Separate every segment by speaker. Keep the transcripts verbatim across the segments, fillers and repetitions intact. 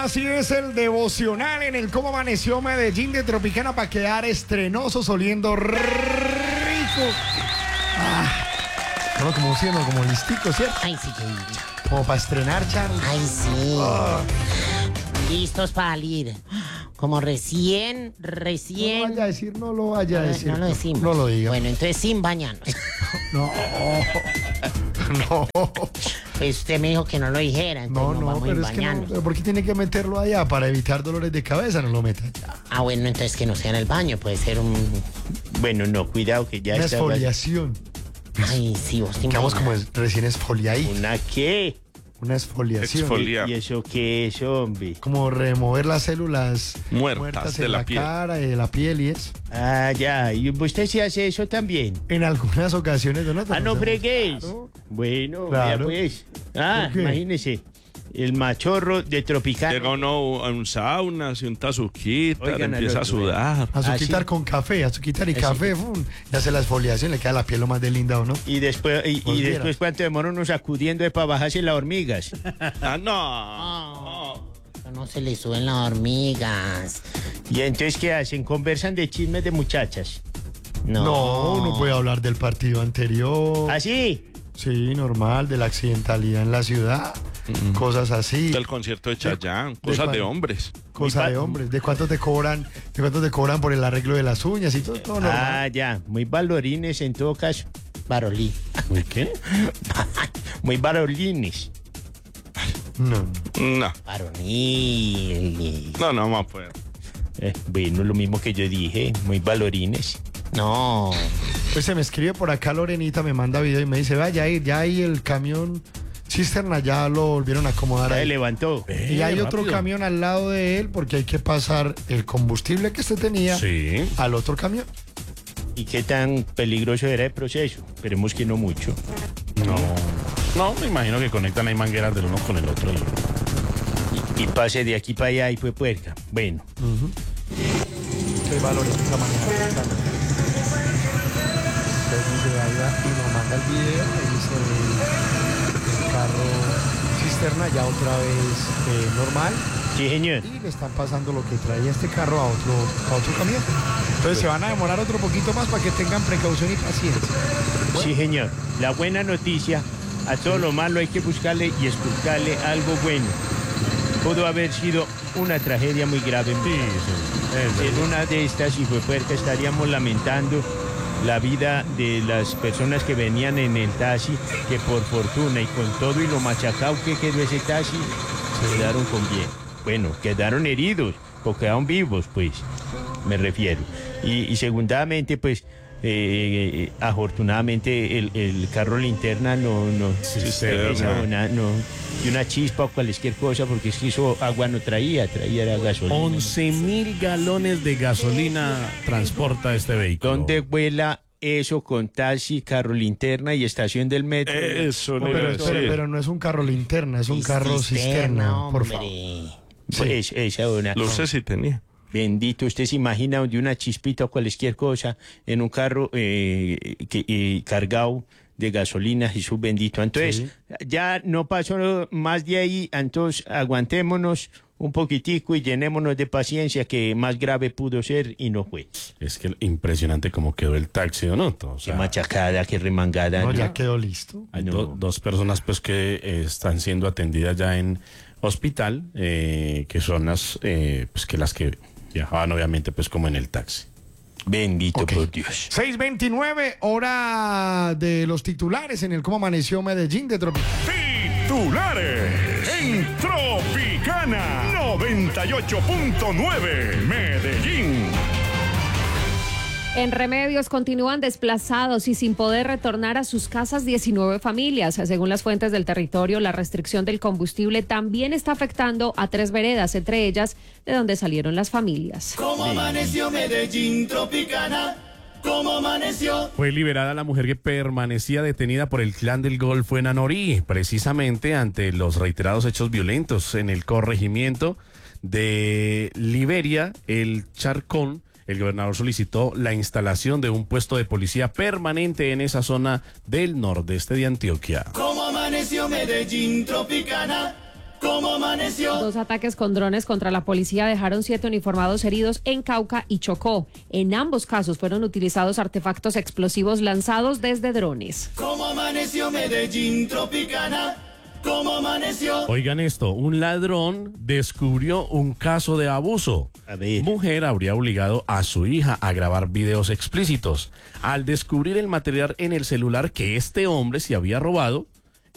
Speaker 1: así es el devocional en el Cómo Amaneció Medellín de Tropicana para quedar estrenosos, oliendo rico. Ah, no, como siendo como listico, ¿cierto?
Speaker 2: Ay, sí, qué dicha.
Speaker 1: Como para estrenar, Charlie.
Speaker 2: Ay, sí.
Speaker 1: Ah.
Speaker 2: Listos para salir. Como recién, recién.
Speaker 1: No lo vaya a decir, no lo vaya a
Speaker 2: No,
Speaker 1: decir.
Speaker 2: no lo decimos.
Speaker 1: No lo diga.
Speaker 2: Bueno, entonces sin bañarnos.
Speaker 1: No, no.
Speaker 2: Pues usted me dijo que no lo dijera,
Speaker 1: No,
Speaker 2: entonces no,
Speaker 1: no,
Speaker 2: vamos a
Speaker 1: pero
Speaker 2: ir
Speaker 1: es que no,
Speaker 2: bañarnos.
Speaker 1: pero ¿por qué tiene que meterlo allá? Para evitar dolores de cabeza, no lo meta allá.
Speaker 2: Ah, bueno, entonces que no sea en el baño, puede ser un... Bueno, no, cuidado que ya
Speaker 1: Una
Speaker 2: está...
Speaker 1: esfoliación.
Speaker 2: Ay, sí, vos te
Speaker 1: Quedamos como
Speaker 2: imaginas.
Speaker 1: es- recién esfoliadí.
Speaker 2: ¿Una qué?
Speaker 1: Una esfoliación.
Speaker 3: Exfoliar.
Speaker 2: ¿Y eso qué es, hombre?
Speaker 1: Como remover las células
Speaker 3: Muertas de
Speaker 1: en
Speaker 3: la
Speaker 1: la
Speaker 3: piel.
Speaker 1: cara y de la piel y eso.
Speaker 2: Ah, ya, ¿y usted sí hace eso también?
Speaker 1: En algunas ocasiones, Donato.
Speaker 2: Ah, no
Speaker 1: nos hemos-
Speaker 2: fregues.
Speaker 1: Claro.
Speaker 2: Bueno,
Speaker 1: Claro.
Speaker 2: vea pues. Ah,
Speaker 1: ¿Por qué?
Speaker 2: imagínese. El machorro de Tropicana.
Speaker 3: Llega uno a un sauna, se unta su kit,
Speaker 2: Oigan,
Speaker 3: empieza a
Speaker 2: al otro,
Speaker 3: sudar.
Speaker 1: Azuquitar
Speaker 2: Ah, sí.
Speaker 1: con café, azuquitar y
Speaker 2: Ah, sí.
Speaker 1: café, fum, y hace la esfoliación, le queda la piel lo más de linda, ¿o no?
Speaker 2: Y después, y, y
Speaker 1: Pues viera.
Speaker 2: después cuánto demora uno sacudiendo de para bajarse las hormigas.
Speaker 3: Ah, no.
Speaker 2: No, no se le suben las hormigas. Y entonces, ¿qué hacen? Conversan de chismes de muchachas. No.
Speaker 1: No, uno puede hablar del partido anterior.
Speaker 2: ¿Ah, sí?
Speaker 1: Sí, normal, de la accidentalidad en la ciudad, cosas así.
Speaker 3: Del concierto de Chayanne, cosas
Speaker 1: cuál?
Speaker 3: de hombres.
Speaker 1: Cosa
Speaker 2: Muy
Speaker 1: de
Speaker 2: pa-
Speaker 1: hombres, de cuánto te cobran, de cuánto te cobran por el arreglo de las uñas y todo, todo normal.
Speaker 2: Ah, ya. Muy valorines en todo caso. Varolí.
Speaker 3: ¿Muy qué?
Speaker 2: Muy varolines.
Speaker 1: No,
Speaker 3: No,
Speaker 2: Varoniles.
Speaker 3: no, no vamos a poder.
Speaker 2: Eh, bueno, lo mismo que yo dije. Muy valorines. No.
Speaker 1: pues se me escribe por acá Lorenita, me manda video y me dice, vaya ahí, ya ahí el camión cisterna ya lo volvieron a acomodar
Speaker 2: Ya se
Speaker 1: ahí.
Speaker 2: levantó.
Speaker 1: Y hay otro camión al lado de él porque hay que pasar el combustible que se tenía
Speaker 3: Sí.
Speaker 1: al otro camión.
Speaker 2: ¿Y qué tan peligroso era el proceso? Esperemos que no mucho.
Speaker 4: No, no, me imagino que conectan ahí mangueras del uno con el otro. Y...
Speaker 2: Y pase de aquí para allá y fue puerca. Bueno.
Speaker 1: Qué valores esta mañana. Entonces dice, ahí va y nos manda el video y dice el carro cisterna ya otra vez eh, normal
Speaker 2: Sí, señor.
Speaker 1: y le están pasando lo que traía este carro a otro, a otro camión. Entonces se van a demorar otro poquito más para que tengan precaución y paciencia.
Speaker 2: Sí, señor. La buena noticia, a todo lo malo hay que buscarle y explicarle algo bueno. Pudo haber sido una tragedia muy grave.
Speaker 4: Sí, sí.
Speaker 2: En una de estas, y fue puerca, estaríamos lamentando la vida de las personas que venían en el taxi, que por fortuna y con todo y lo machacado que quedó ese taxi, se quedaron con bien. Bueno, quedaron heridos, o quedaron vivos, pues, me refiero. Y, y segundamente, pues, eh, eh, afortunadamente el, el carro linterna no, no,
Speaker 4: Cisterna.
Speaker 2: esa una- no, y una chispa o cualquier cosa, porque es que eso agua no traía, traía era gasolina.
Speaker 4: once mil galones de gasolina transporta este vehículo.
Speaker 2: ¿Dónde vuela eso con taxi, carro linterna y estación del metro?
Speaker 3: Eso
Speaker 1: No,
Speaker 3: le iba a
Speaker 1: pero, espere,
Speaker 3: decir.
Speaker 1: pero no es un carro linterna, es un carro cisterna, por favor.
Speaker 2: Pues esa una.
Speaker 3: Luces sí tenía.
Speaker 2: Bendito, usted se imagina donde una chispita o cualquier cosa en un carro eh, que, eh, cargado de gasolina, Jesús bendito. Entonces, ya no pasó más de ahí, entonces aguantémonos un poquitico y llenémonos de paciencia, que más grave pudo ser y no fue.
Speaker 4: Es que impresionante cómo quedó el taxi, ¿no? O
Speaker 2: Qué
Speaker 4: sea,
Speaker 2: machacada, qué remangada.
Speaker 1: No,
Speaker 2: ¿no?
Speaker 1: ya quedó listo.
Speaker 4: hay
Speaker 2: No.
Speaker 4: do- dos personas pues que eh, están siendo atendidas ya en hospital, eh, que son las eh, pues que las que viajaban obviamente pues como en el taxi.
Speaker 2: Bendito
Speaker 1: Ok.
Speaker 2: por Dios.
Speaker 1: seis veintinueve, hora de los titulares en el Cómo Amaneció Medellín de Tropicana.
Speaker 5: Titulares en Tropicana noventa y ocho punto nueve Medellín.
Speaker 6: En Remedios continúan desplazados y sin poder retornar a sus casas diecinueve familias. Según las fuentes del territorio, la restricción del combustible también está afectando a tres veredas, entre ellas de donde salieron las familias.
Speaker 7: ¿Cómo amaneció Medellín, Tropicana? ¿Cómo amaneció?
Speaker 4: Fue liberada la mujer que permanecía detenida por el clan del Golfo en Anorí, precisamente ante los reiterados hechos violentos en el corregimiento de Liberia, el Charcón. El gobernador solicitó la instalación de un puesto de policía permanente en esa zona del nordeste de Antioquia.
Speaker 7: ¿Cómo amaneció Medellín, Tropicana? ¿Cómo amaneció? amaneció?
Speaker 6: Dos ataques con drones contra la policía dejaron siete uniformados heridos en Cauca y Chocó. En ambos casos fueron utilizados artefactos explosivos lanzados desde drones.
Speaker 7: ¿Cómo amaneció Medellín Tropicana? ¿Cómo amaneció?
Speaker 4: Oigan esto, un ladrón descubrió un caso de abuso.
Speaker 2: A ver.
Speaker 4: Mujer habría obligado a su hija a grabar videos explícitos. Al descubrir el material en el celular que este hombre se había robado,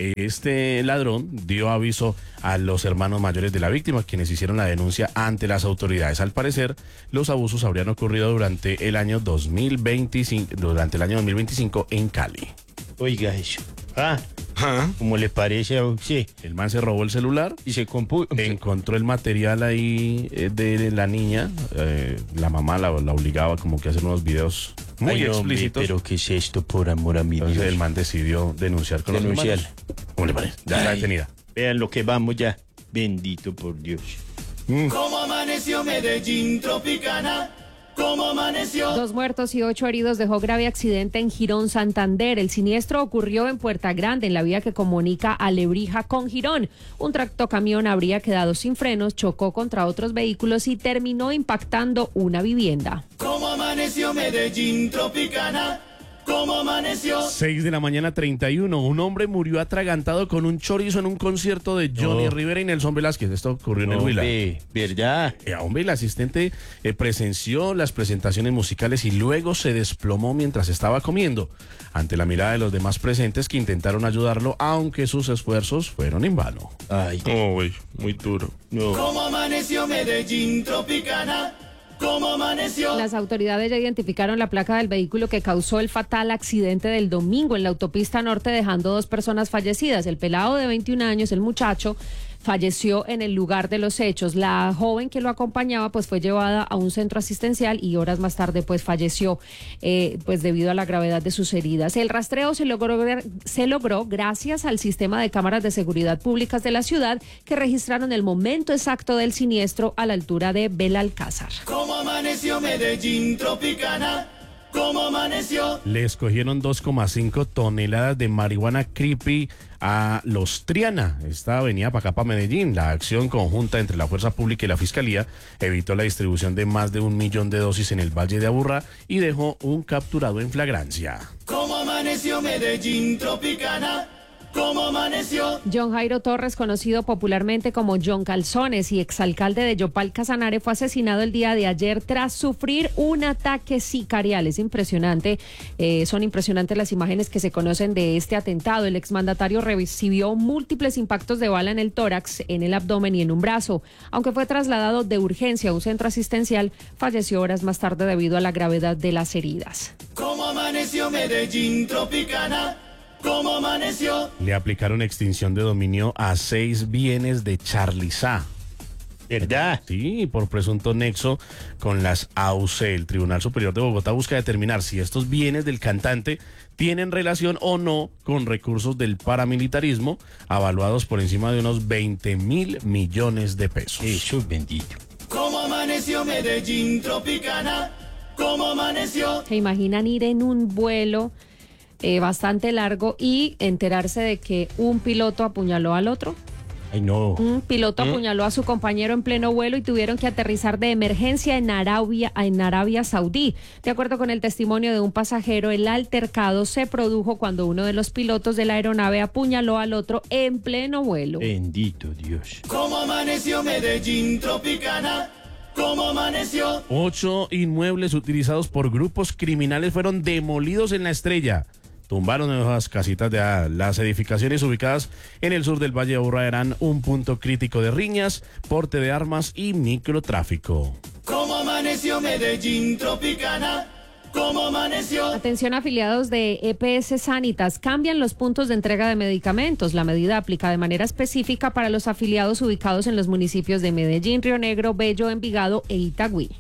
Speaker 4: este ladrón dio aviso a los hermanos mayores de la víctima, quienes hicieron la denuncia ante las autoridades. Al parecer, los abusos habrían ocurrido durante el año dos mil veinticinco, durante el año dos mil veinticinco en Cali.
Speaker 2: Oiga eso. Ah,
Speaker 3: Ah,
Speaker 2: ¿cómo le parece a usted?
Speaker 4: El man se robó el celular,
Speaker 2: Y se compu...
Speaker 4: encontró el material ahí eh, de la niña, eh, la mamá la, la obligaba como que a hacer unos videos muy
Speaker 2: Ay, hombre,
Speaker 4: explícitos.
Speaker 2: pero ¿qué es esto, por amor a mi
Speaker 4: Entonces
Speaker 2: Dios?
Speaker 4: el man decidió denunciar con
Speaker 2: Denunciar.
Speaker 4: los hermanos. ¿Cómo le parece? Ya está
Speaker 2: Ay.
Speaker 4: detenida.
Speaker 2: Vean lo que vamos ya. Bendito por Dios.
Speaker 7: ¿Cómo amaneció Medellín Tropicana? ¿Cómo amaneció?
Speaker 6: Dos muertos y ocho heridos dejó grave accidente en Girón, Santander. El siniestro ocurrió en Puerta Grande, en la vía que comunica a Lebrija con Girón. Un tractocamión habría quedado sin frenos, chocó contra otros vehículos y terminó impactando una vivienda.
Speaker 7: ¿Cómo amaneció Medellín Tropicana? ¿Cómo amaneció?
Speaker 4: seis de la mañana treinta y uno. Un hombre murió atragantado con un chorizo en un concierto de Johnny
Speaker 2: No.
Speaker 4: Rivera y Nelson Velázquez. Esto ocurrió en el Huila.
Speaker 2: Hombre, ¿verdad?
Speaker 4: Eh, hombre, el asistente eh, presenció las presentaciones musicales y luego se desplomó mientras estaba comiendo. Ante la mirada de los demás presentes que intentaron ayudarlo, aunque sus esfuerzos fueron en vano.
Speaker 2: Ay,
Speaker 3: oh, güey, muy duro.
Speaker 2: no.
Speaker 7: ¿Cómo amaneció Medellín Tropicana? ¿Cómo amaneció?
Speaker 6: Las autoridades ya identificaron la placa del vehículo que causó el fatal accidente del domingo en la autopista norte, dejando dos personas fallecidas. El pelado de veintiún años, el muchacho, falleció en el lugar de los hechos. La joven que lo acompañaba pues fue llevada a un centro asistencial y horas más tarde pues falleció eh, pues debido a la gravedad de sus heridas. El rastreo se logró, se logró gracias al sistema de cámaras de seguridad públicas de la ciudad que registraron el momento exacto del siniestro a la altura de Belalcázar.
Speaker 7: ¿Cómo amaneció Medellín Tropicana? ¿Cómo amaneció?
Speaker 4: Le escogieron dos coma cinco toneladas de marihuana creepy a Los Triana. Esta venía para acá, para Medellín. La acción conjunta entre la Fuerza Pública y la Fiscalía evitó la distribución de más de un millón de dosis en el Valle de Aburrá y dejó un capturado en flagrancia.
Speaker 7: ¿Cómo amaneció Medellín Tropicana? ¿Cómo amaneció?
Speaker 6: John Jairo Torres, conocido popularmente como John Calzones y exalcalde de Yopal Casanare, fue asesinado el día de ayer tras sufrir un ataque sicarial. Es impresionante, eh, son impresionantes las imágenes que se conocen de este atentado. El exmandatario recibió múltiples impactos de bala en el tórax, en el abdomen y en un brazo. Aunque fue trasladado de urgencia a un centro asistencial, falleció horas más tarde debido a la gravedad de las heridas.
Speaker 7: ¿Cómo amaneció Medellín Tropicana? ¿Cómo amaneció?
Speaker 4: Le aplicaron extinción de dominio a seis bienes de Charliza.
Speaker 2: ¿Verdad?
Speaker 4: Sí, por presunto nexo con las A U C. El Tribunal Superior de Bogotá busca determinar si estos bienes del cantante tienen relación o no con recursos del paramilitarismo, avaluados por encima de unos veinte mil millones de pesos.
Speaker 2: Eso es bendito.
Speaker 7: ¿Cómo amaneció Medellín Tropicana? ¿Cómo amaneció?
Speaker 6: ¿Se imaginan ir en un vuelo eh, bastante largo y enterarse de que un piloto apuñaló al otro?
Speaker 2: Ay, no.
Speaker 6: Un piloto apuñaló a su compañero en pleno vuelo y tuvieron que aterrizar de emergencia en Arabia, en Arabia Saudí. De acuerdo con el testimonio de un pasajero, el altercado se produjo cuando uno de los pilotos de la aeronave apuñaló al otro en pleno vuelo.
Speaker 2: Bendito Dios.
Speaker 7: ¿Cómo amaneció Medellín Tropicana? ¿Cómo amaneció?
Speaker 4: Ocho inmuebles utilizados por grupos criminales fueron demolidos en La Estrella. Tumbaron esas casitas de ah, las edificaciones ubicadas en el sur del Valle de Aburrá eran un punto crítico de riñas, porte de armas y microtráfico.
Speaker 7: ¿Cómo amaneció Medellín Tropicana? ¿Cómo amaneció?
Speaker 6: Atención, afiliados de E P S Sanitas, cambian los puntos de entrega de medicamentos. La medida aplica de manera específica para los afiliados ubicados en los municipios de Medellín, Río Negro, Bello, Envigado e Itagüí.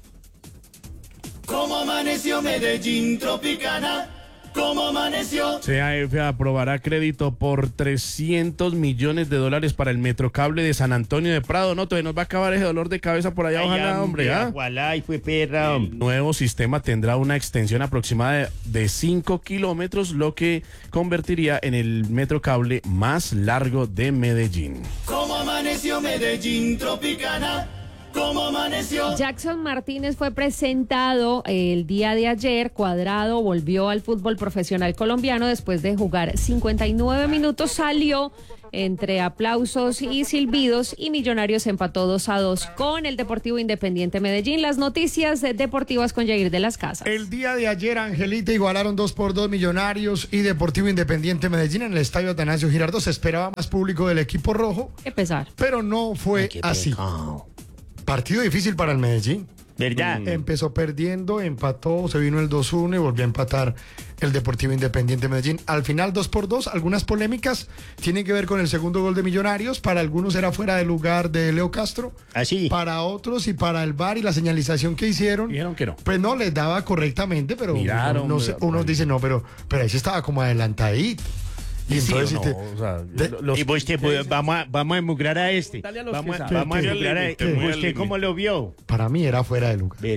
Speaker 7: ¿Cómo amaneció Medellín Tropicana? ¿Cómo amaneció?
Speaker 4: C A F aprobará crédito por trescientos millones de dólares para el metrocable de San Antonio de Prado. No, todavía nos va a acabar ese dolor de cabeza por allá, ojalá, hombre. ¿ah?
Speaker 2: Ojalá y fue perra, hombre.
Speaker 4: El nuevo sistema tendrá una extensión aproximada de cinco kilómetros, lo que convertiría en el metrocable más largo de Medellín.
Speaker 7: ¿Cómo amaneció? amaneció Medellín Tropicana? ¿Cómo amaneció?
Speaker 6: Jackson Martínez fue presentado el día de ayer. Cuadrado volvió al fútbol profesional colombiano después de jugar cincuenta y nueve minutos. Salió entre aplausos y silbidos y Millonarios empató dos a dos con el Deportivo Independiente Medellín. Las noticias deportivas con Jair de las Casas.
Speaker 1: El día de ayer, Angelita, igualaron dos por dos Millonarios y Deportivo Independiente Medellín en el estadio Atanasio Girardot. Se esperaba más público del equipo rojo,
Speaker 6: Qué pesar.
Speaker 1: pero no fue así. Partido difícil para el Medellín.
Speaker 2: ¿Verdad?
Speaker 1: Empezó perdiendo, empató, se vino el dos uno y volvió a empatar el Deportivo Independiente Medellín. Al final dos por dos, algunas polémicas tienen que ver con el segundo gol de Millonarios. Para algunos era fuera de lugar de Leo Castro.
Speaker 2: Así.
Speaker 1: Para otros y para el V A R y la señalización que hicieron.
Speaker 4: Dijeron que no.
Speaker 1: Pues no, les daba correctamente, pero
Speaker 4: Miraron,
Speaker 1: no, no sé,
Speaker 4: miraron.
Speaker 1: unos dicen no, pero, pero ahí sí estaba como adelantadito. Y
Speaker 4: Sí,
Speaker 1: entonces
Speaker 4: o
Speaker 1: si
Speaker 4: no,
Speaker 1: te-
Speaker 4: o sea,
Speaker 1: de-
Speaker 4: los-
Speaker 2: Y vos te, pues, vamos, a, vamos a emugrar a este.
Speaker 4: Dale a los
Speaker 2: Vamos,
Speaker 4: que
Speaker 2: a,
Speaker 4: saben.
Speaker 2: vamos a
Speaker 1: ¿Qué-
Speaker 2: emugrar a
Speaker 3: qué-
Speaker 2: este.
Speaker 3: qué- muy al
Speaker 2: ¿Usted
Speaker 3: límite.
Speaker 2: cómo lo vio?
Speaker 1: para mí era fuera de lugar.